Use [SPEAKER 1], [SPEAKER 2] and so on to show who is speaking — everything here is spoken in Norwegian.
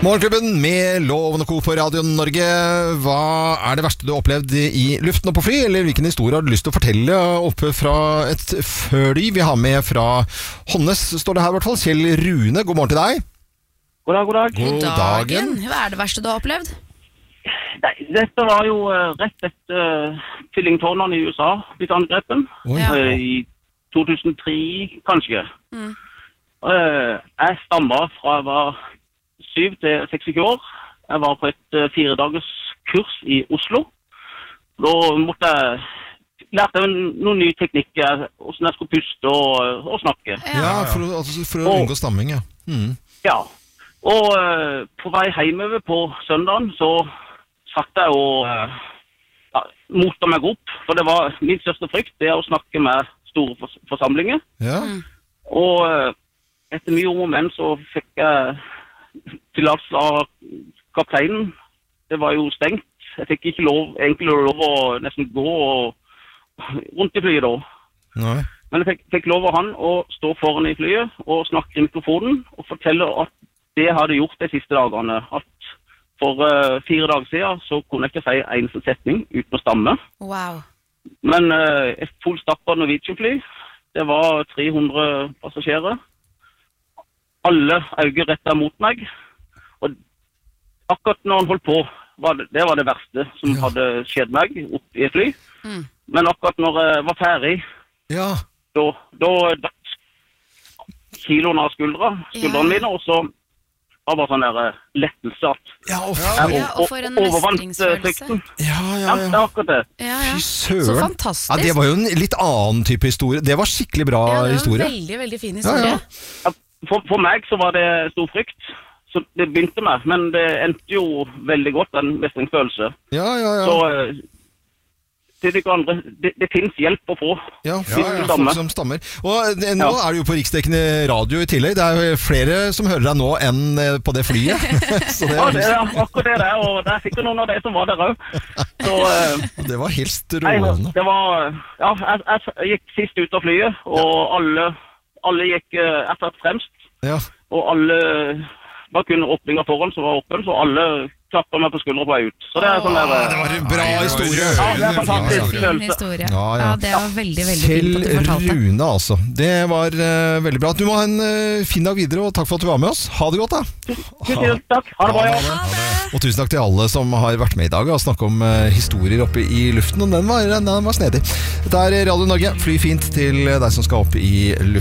[SPEAKER 1] Morgenklubben med Loven og Co. på Radio Norge. Hva er det verste du har opplevd i luften og på fly? Eller hvilken historie har du lyst til å fortelle oppe fra et fly? Vi har med fra Hånnes, står det her i hvert fall. Kjell Rune, god morgen til deg.
[SPEAKER 2] God dag, god dag.
[SPEAKER 1] God dagen.
[SPEAKER 3] Hva er det verste du har opplevd?
[SPEAKER 2] Nei, dette var jo rett etter tvillingtårnene i USA blitt angrepen.
[SPEAKER 3] Ja.
[SPEAKER 2] I 2003, kanskje. Jeg stammer fra jeg var 7 til 26 år. Jeg var på et 4-dagers kurs i Oslo. Da lærte jeg noen nye teknikker, hvordan jeg skulle puste og snakke.
[SPEAKER 1] Ja, for å unngå stamming, ja.
[SPEAKER 2] Ja, og på vei hjemover på søndagen så satt jeg og motet meg opp, for det var min største frykt, det å snakke med store forsamlinger.
[SPEAKER 1] Ja.
[SPEAKER 2] Og etter mye om og men så fikk jeg tillatelse av kapteinen. Det var jo stengt. Jeg fikk ikke egentlig lov å nesten gå rundt i flyet da.
[SPEAKER 1] Nei.
[SPEAKER 2] Men jeg fikk lov av han å stå foran i flyet og snakke i mikrofonen og fortelle at det jeg hadde gjort de siste dagene. At for 4 dager siden så kunne jeg ikke si en setning uten å stamme.
[SPEAKER 3] Wow.
[SPEAKER 2] Men et fullstappet Norwegian-fly, det var 300 passasjerer. Alle øyne rettet mot meg, og akkurat når han holdt på, det var det verste som hadde skjedd meg opp i et fly. Men akkurat når jeg var ferdig, da kiloen av skuldrene mine, og så var bare sånn der lettelse at
[SPEAKER 3] og for en mestringsfølelse.
[SPEAKER 2] Ja, det er akkurat det.
[SPEAKER 1] Fy søren.
[SPEAKER 3] Så fantastisk.
[SPEAKER 1] Ja, det var jo en litt annen type historie. Det var skikkelig bra historie.
[SPEAKER 3] Veldig, veldig fin historie.
[SPEAKER 2] For meg så var det stor frykt, så det begynte med, men det endte jo veldig godt, den mestringsfølelse.
[SPEAKER 1] Ja.
[SPEAKER 2] Så til dere andre, det finnes hjelp å få.
[SPEAKER 1] Ja, folk som stammer. Og nå er du jo på riksdekkende radio i tillegg. Det er jo flere som hører deg nå enn på det flyet. Så det
[SPEAKER 2] det er akkurat det der, og det er sikkert noen av de som var der også.
[SPEAKER 1] Det var helt strålende.
[SPEAKER 2] Det var, jeg gikk sist ut av flyet, og alle gikk etter fremst, og alle var kun åpninger foran som var åpen, så alle klappet meg på skuldre på vei ut. Så det er sånn der...
[SPEAKER 1] det var en bra historie.
[SPEAKER 2] Ja, det er fantastisk
[SPEAKER 3] historie.
[SPEAKER 2] følelse.
[SPEAKER 3] Det var veldig, veldig fint at du fortalte.
[SPEAKER 1] Kjell Rune, altså. Det var veldig bra. Du må ha en fin dag videre, og takk for at du var med oss. Ha det godt, da.
[SPEAKER 2] Tusen takk. Ha det bra, ja.
[SPEAKER 1] Og tusen takk til alle som har vært med i dag og snakket om historier oppe i luften, og den var snedig. Dette er Radio Norge. Fly fint til deg som skal opp i luften.